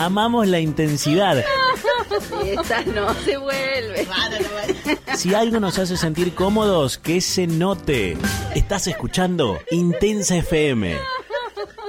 amamos la intensidad. Esta no se vuelve. Si algo nos hace sentir cómodos, que se note. Estás escuchando Intensa FM.